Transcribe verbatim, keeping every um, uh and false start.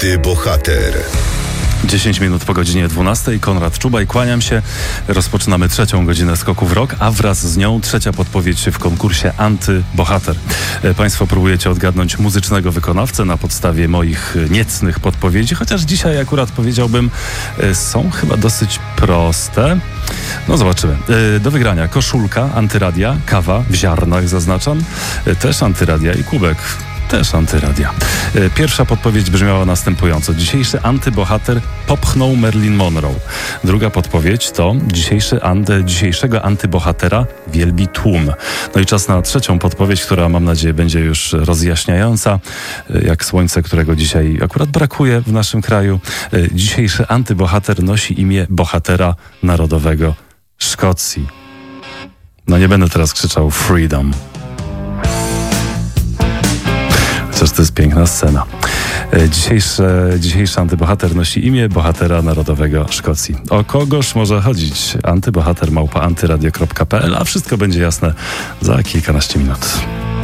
Antybohater. dziesięć minut po godzinie dwunastej. Konrad Czubaj, kłaniam się. Rozpoczynamy trzecią godzinę Skoku w Rok, a wraz z nią trzecia podpowiedź w konkursie Antybohater. Państwo próbujecie odgadnąć muzycznego wykonawcę na podstawie moich niecnych podpowiedzi, chociaż dzisiaj akurat powiedziałbym, są chyba dosyć proste. No zobaczymy. Do wygrania koszulka Antyradia, kawa w ziarnach zaznaczam, też Antyradia i kubek. Też Antyradia. Pierwsza podpowiedź brzmiała następująco. Dzisiejszy antybohater popchnął Marilyn Monroe. Druga podpowiedź to dzisiejszy anty, dzisiejszego antybohatera wielbi tłum. No i czas na trzecią podpowiedź, która mam nadzieję będzie już rozjaśniająca, jak słońce, którego dzisiaj akurat brakuje w naszym kraju. Dzisiejszy antybohater nosi imię bohatera narodowego Szkocji. No nie będę teraz krzyczał freedom. Chociaż to jest piękna scena. Dzisiejszy, dzisiejszy antybohater nosi imię bohatera narodowego Szkocji. O kogoż może chodzić? Antybohater małpa antyradio kropka p l, a wszystko będzie jasne za kilkanaście minut.